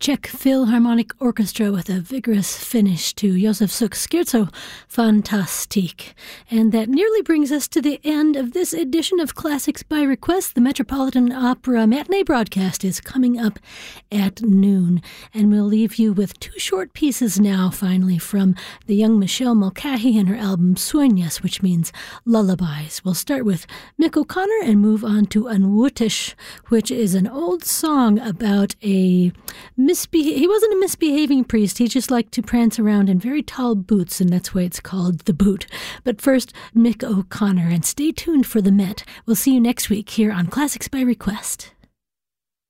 Czech Philharmonic Orchestra with a vigorous finish to Josef Suk's Scherzo Fantastique. And that nearly brings us to the end of this edition of Classics by Request. The Metropolitan Opera matinee broadcast is coming up at noon. And we'll leave you with two short pieces now, finally, from the young Michelle Mulcahy and her album Sueños, which means lullabies. We'll start with Mick O'Connor and move on to An Wutish, which is an old song about a he wasn't a misbehaving priest. He just liked to prance around in very tall boots, and that's why it's called The Boot. But first, Mick O'Connor, and stay tuned for the Met. We'll see you next week here on Classics by Request.